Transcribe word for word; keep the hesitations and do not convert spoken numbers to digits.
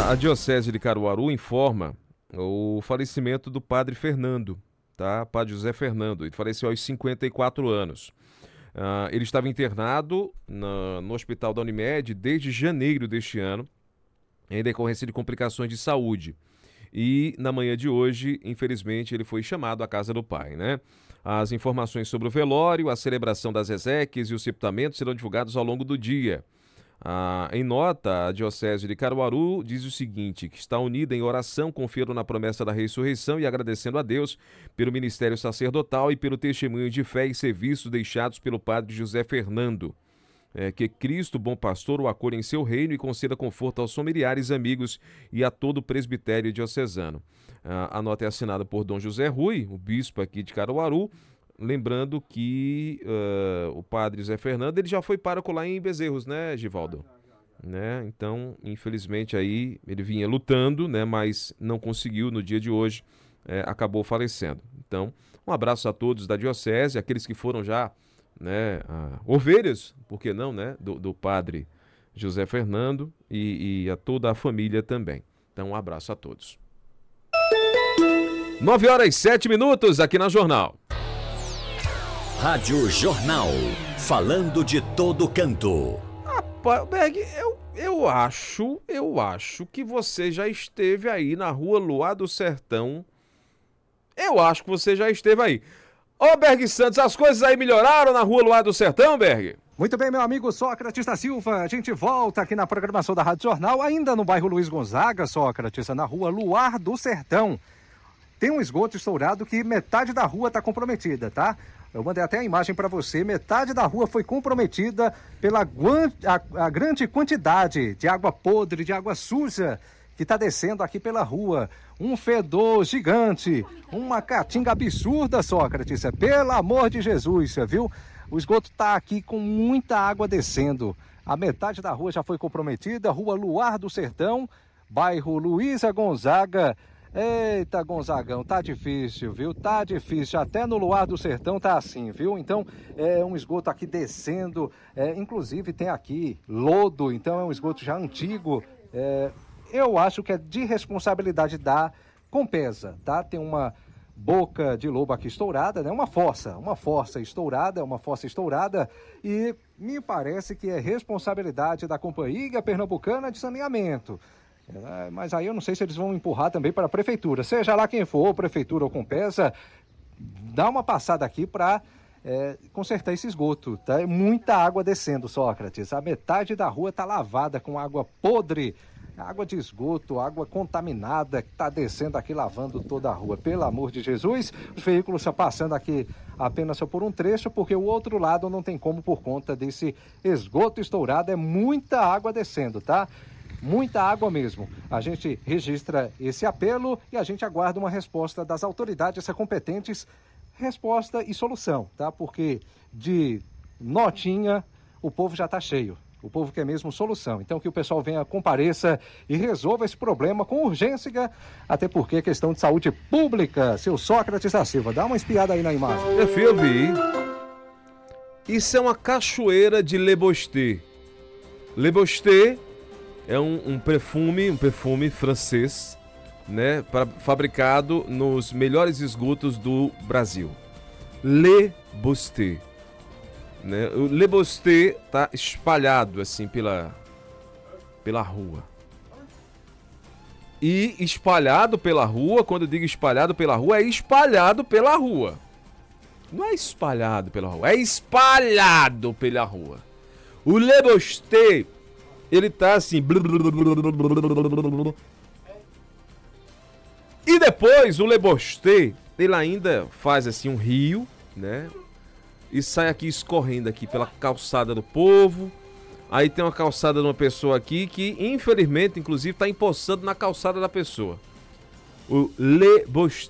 A, a Diocese de Caruaru informa o falecimento do padre Fernando, tá? Padre José Fernando. Ele faleceu aos cinquenta e quatro anos. Uh, ele estava internado na, no hospital da Unimed desde janeiro deste ano, em decorrência de complicações de saúde. E na manhã de hoje, infelizmente, ele foi chamado à casa do Pai, né? As informações sobre o velório, a celebração das exéquias e o sepultamento serão divulgados ao longo do dia. Ah, em nota, a Diocese de Caruaru diz o seguinte, que está unida em oração, confiando na promessa da ressurreição e agradecendo a Deus pelo ministério sacerdotal e pelo testemunho de fé e serviço deixados pelo padre José Fernando. É, que Cristo, bom pastor, o acolha em seu reino e conceda conforto aos familiares, amigos e a todo o presbitério diocesano. Ah, a nota é assinada por Dom José Rui, o bispo aqui de Caruaru, lembrando que uh, o padre José Fernando, ele já foi pároco lá em Bezerros, né, Givaldo? Né? Então, infelizmente, aí ele vinha lutando, né, mas não conseguiu no dia de hoje, é, acabou falecendo. Então, um abraço a todos da Diocese, aqueles que foram já, né, uh, ovelhas, por que não, né, do, do padre José Fernando e, e a toda a família também. Então, um abraço a todos. nove horas e sete minutos aqui na Jornal. Rádio Jornal, falando de todo canto. Rapaz, Berg, eu, eu acho, eu acho que você já esteve aí na rua Luar do Sertão. Eu acho que você já esteve aí. Ô, Berg Santos, as coisas aí melhoraram na rua Luar do Sertão, Berg? Muito bem, meu amigo Sócrates da Silva, a gente volta aqui na programação da Rádio Jornal, ainda no bairro Luiz Gonzaga, Sócrates, na rua Luar do Sertão. Tem um esgoto estourado que metade da rua está comprometida, tá? Eu mandei até a imagem para você, metade da rua foi comprometida pela guan- a, a grande quantidade de água podre, de água suja que está descendo aqui pela rua. Um fedor gigante, uma caatinga absurda, Sócratis, pelo amor de Jesus, viu? O esgoto está aqui com muita água descendo. A metade da rua já foi comprometida, rua Luar do Sertão, bairro Luísa Gonzaga. Eita, Gonzagão, tá difícil, viu? Tá difícil. Até no Luar do Sertão tá assim, viu? Então, é um esgoto aqui descendo. É, inclusive, tem aqui lodo, então é um esgoto já antigo. É, eu acho que é de responsabilidade da Compesa, tá? Tem uma boca de lobo aqui estourada, né? Uma fossa, uma fossa estourada, uma fossa estourada. E me parece que é responsabilidade da Companhia Pernambucana de Saneamento. É, mas aí eu não sei se eles vão empurrar também para a prefeitura, seja lá quem for, prefeitura ou Compesa, dá uma passada aqui para é, consertar esse esgoto, tá? É muita água descendo, Sócrates, a metade da rua está lavada com água podre, água de esgoto, água contaminada que está descendo aqui, lavando toda a rua, pelo amor de Jesus. Os veículos estão passando aqui apenas só por um trecho, porque o outro lado não tem como por conta desse esgoto estourado, é muita água descendo, tá? Muita água mesmo. A gente registra esse apelo e a gente aguarda uma resposta das autoridades competentes, resposta e solução, tá? Porque de notinha o povo já está cheio. O povo quer mesmo solução. Então que o pessoal venha, compareça e resolva esse problema com urgência, até porque é questão de saúde pública. Seu Sócrates da Silva, dá uma espiada aí na imagem. Eu fui, eu vi. Isso é uma cachoeira de Le Bosté. Le Bosté é um, um perfume, um perfume francês, né, pra, fabricado nos melhores esgotos do Brasil. Le Bosté, né? O Le Bosté tá espalhado assim pela pela rua. E espalhado pela rua, quando eu digo espalhado pela rua, é espalhado pela rua. Não é espalhado pela rua, é espalhado pela rua. O Le Bosté, ele tá assim. E depois o Le Bosté, ele ainda faz assim um rio, né? E sai aqui escorrendo aqui pela calçada do povo. Aí tem uma calçada de uma pessoa aqui que, infelizmente, inclusive, tá empoçando na calçada da pessoa. O Le